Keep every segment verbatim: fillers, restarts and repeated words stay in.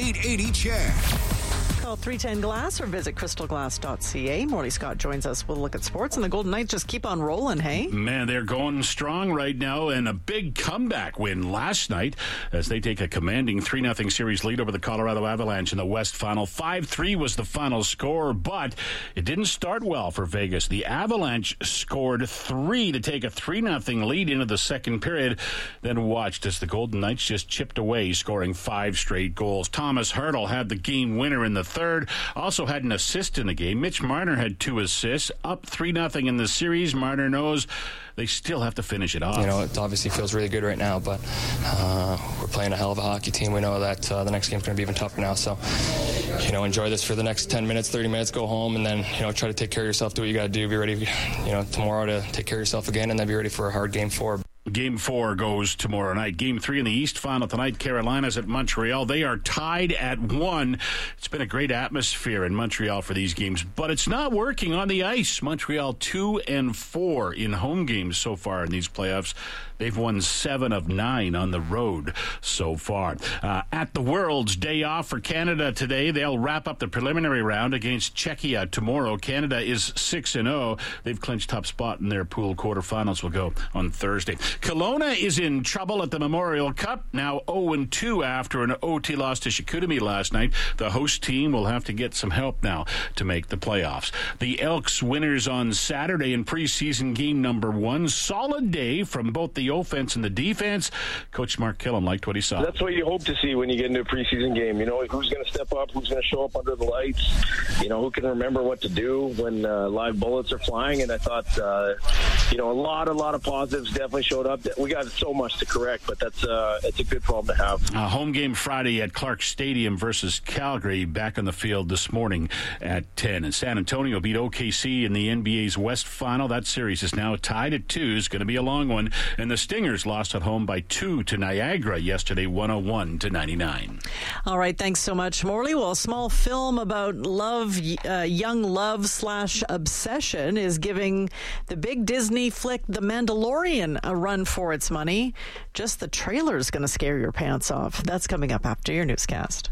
eight eighty C H E D. Call three ten glass or visit crystal glass dot c a. Morley Scott joins us with a look at sports, and the Golden Knights just keep on rolling, hey? Man, they're going strong right now, and a big comeback win last night as they take a commanding three nothing series lead over the Colorado Avalanche in the West Final. five three was the final score, but it didn't start well for Vegas. The Avalanche scored three to take a three nothing lead into the second period, then watched as the Golden Knights just chipped away, scoring five straight goals. Thomas Hertl had the game winner in the third, also had an assist in the game. Mitch Marner had two assists, up three nothing in the series. Marner knows they still have to finish it off. You know, it obviously feels really good right now, but uh, we're playing a hell of a hockey team. We know that uh, the next game's going to be even tougher now, so, you know, enjoy this for the next ten minutes, thirty minutes, go home, and then, you know, try to take care of yourself, do what you got to do, be ready, you know, tomorrow to take care of yourself again, and then be ready for a hard game four. Game four goes tomorrow night. Game three in the East Final tonight. Carolina's at Montreal. They are tied at one. It's been a great atmosphere in Montreal for these games, but it's not working on the ice. Montreal two and four in home games so far in these playoffs. They've won seven of nine on the road so far. Uh, at the World's Day off for Canada today, they'll wrap up the preliminary round against Czechia tomorrow. Canada is six and oh. They've clinched top spot in their pool. Quarterfinals will go on Thursday. Kelowna is in trouble at the Memorial Cup, now oh and two after an O T loss to Chicoutimi last night. The host team will have to get some help now to make the playoffs. The Elks winners on Saturday in preseason game number one. Solid day from both the offense and the defense. Coach Mark Killam liked what he saw. That's what you hope to see when you get into a preseason game. You know, who's going to step up, who's going to show up under the lights, you know, who can remember what to do when uh, live bullets are flying. And I thought, uh, you know, a lot, a lot of positives definitely showed up. We got so much to correct, but that's uh, it's a good problem to have. A home game Friday at Clark Stadium versus Calgary, back on the field this morning at ten. And San Antonio beat O K C in the N B A's West Final. That series is now tied at two. It's going to be a long one. And the Stingers lost at home by two to Niagara yesterday, one oh one to ninety-nine. All right, thanks so much, Morley. Well, a small film about love, uh, young love slash obsession is giving the big Disney flick The Mandalorian a run for its money. Just the trailer is going to scare your pants off. That's coming up after your newscast.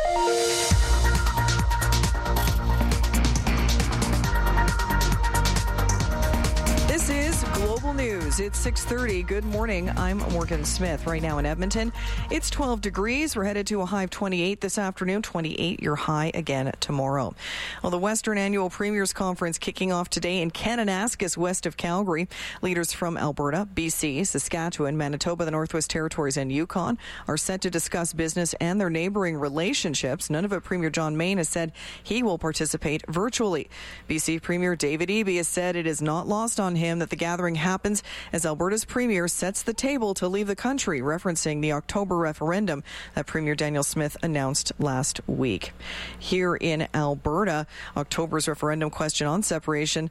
This is Global News. It's six thirty. Good morning. I'm Morgan Smith. Right now in Edmonton, it's twelve degrees. We're headed to a high of twenty-eight this afternoon. twenty-eight, your high again tomorrow. Well, the Western Annual Premiers Conference kicking off today in Kananaskis, west of Calgary. Leaders from Alberta, B C, Saskatchewan, Manitoba, the Northwest Territories, and Yukon are set to discuss business and their neighboring relationships. Nunavut Premier John Mayne has said he will participate virtually. B C Premier David Eby has said it is not lost on him that the gathering happens as Alberta's premier sets the table to leave the country, referencing the October referendum that Premier Daniel Smith announced last week. Here in Alberta, October's referendum question on separation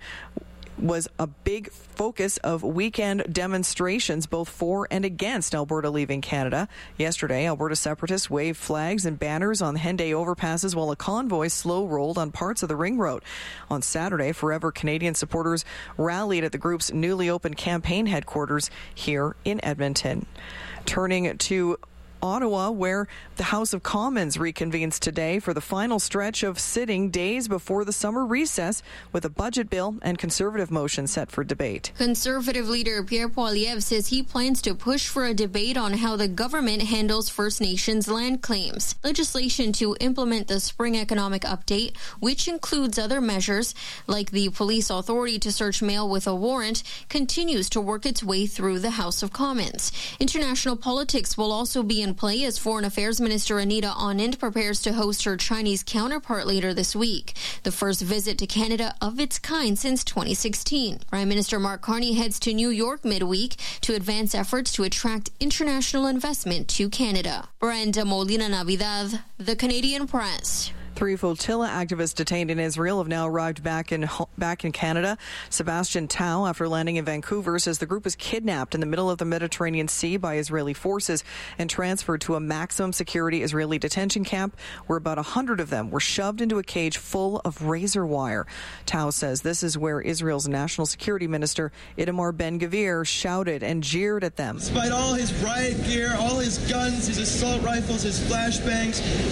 was a big focus of weekend demonstrations, both for and against Alberta leaving Canada. Yesterday, Alberta separatists waved flags and banners on Henday overpasses while a convoy slow rolled on parts of the ring road. On Saturday, Forever Canadian supporters rallied at the group's newly opened campaign headquarters here in Edmonton. Turning to Ottawa, where the House of Commons reconvenes today for the final stretch of sitting days before the summer recess, with a budget bill and Conservative motion set for debate. Conservative leader Pierre Poilievre says he plans to push for a debate on how the government handles First Nations land claims. Legislation to implement the spring economic update, which includes other measures like the police authority to search mail with a warrant, continues to work its way through the House of Commons. International politics will also be in play as Foreign Affairs Minister Anita Anand prepares to host her Chinese counterpart later this week, the first visit to Canada of its kind since twenty sixteen. Prime Minister Mark Carney heads to New York midweek to advance efforts to attract international investment to Canada. Brenda Molina Navidad, The Canadian Press. Three flotilla activists detained in Israel have now arrived back in back in Canada. Sebastian Tau, after landing in Vancouver, says the group was kidnapped in the middle of the Mediterranean Sea by Israeli forces and transferred to a maximum security Israeli detention camp where about one hundred of them were shoved into a cage full of razor wire. Tau says this is where Israel's National Security Minister Itamar Ben-Gvir shouted and jeered at them. Despite all his riot gear, all his guns, his assault rifles, his flashbangs,